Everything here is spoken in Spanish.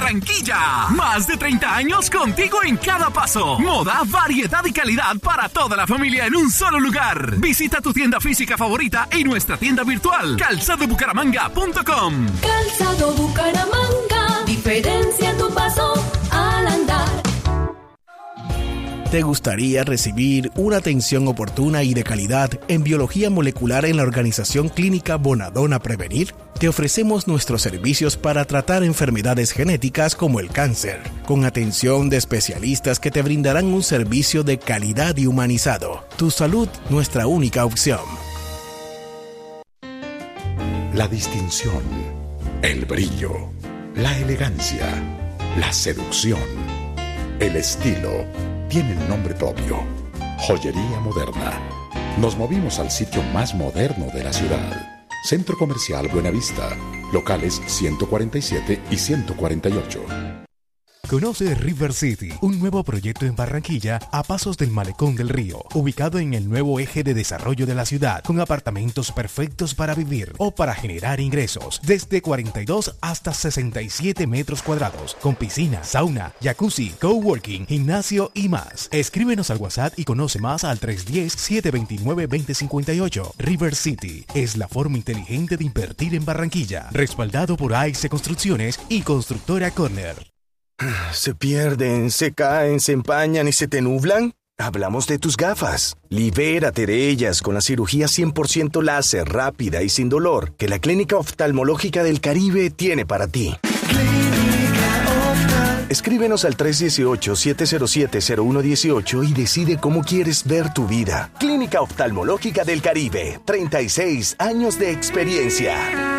Barranquilla. Más de 30 años contigo en cada paso. Moda, variedad y calidad para toda la familia en un solo lugar. Visita tu tienda física favorita y nuestra tienda virtual, calzadobucaramanga.com. Calzado Bucaramanga, diferencia tu paso al andar. ¿Te gustaría recibir una atención oportuna y de calidad en biología molecular en la Organización Clínica Bonadona Prevenir? Te ofrecemos nuestros servicios para tratar enfermedades genéticas como el cáncer, con atención de especialistas que te brindarán un servicio de calidad y humanizado. Tu salud, nuestra única opción. La distinción, el brillo, la elegancia, la seducción, el estilo tienen nombre propio. Joyería Moderna. Nos movimos al sitio más moderno de la ciudad. Centro Comercial Buenavista. Locales 147 y 148. Conoce River City, un nuevo proyecto en Barranquilla a pasos del Malecón del Río, ubicado en el nuevo eje de desarrollo de la ciudad, con apartamentos perfectos para vivir o para generar ingresos, desde 42 hasta 67 metros cuadrados, con piscina, sauna, jacuzzi, coworking, gimnasio y más. Escríbenos al WhatsApp y conoce más al 310-729-2058. River City es la forma inteligente de invertir en Barranquilla, respaldado por AIC Construcciones y Constructora Corner. ¿Se pierden, se caen, se empañan y se te nublan? Hablamos de tus gafas. Libérate de ellas con la cirugía 100% láser, rápida y sin dolor que la Clínica Oftalmológica del Caribe tiene para ti. Escríbenos al 318-707-0118 y decide cómo quieres ver tu vida. Clínica Oftalmológica del Caribe, 36 años de experiencia.